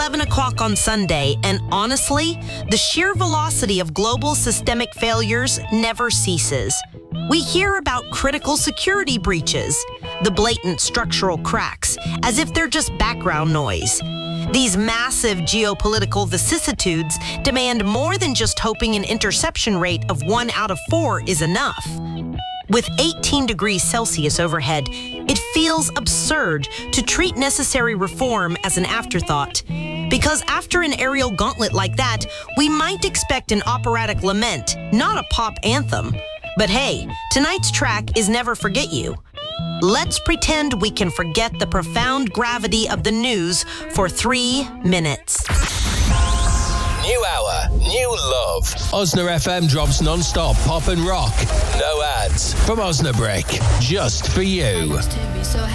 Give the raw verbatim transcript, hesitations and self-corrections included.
eleven o'clock on Sunday, and honestly, the sheer velocity of global systemic failures never ceases. We hear about critical security breaches, the blatant structural cracks, as if they're just background noise. These massive geopolitical vicissitudes demand more than just hoping an interception rate of one out of four is enough. With eighteen degrees Celsius overhead, it feels absurd to treat necessary reform as an afterthought. Because after an aerial gauntlet like that, we might expect an operatic lament, not a pop anthem. But hey, tonight's track is Never Forget You. Let's pretend we can forget the profound gravity of the news for three minutes. New hour, new love. Osna F M drops non-stop pop and rock. No ads. From Osnabrick. Just for you.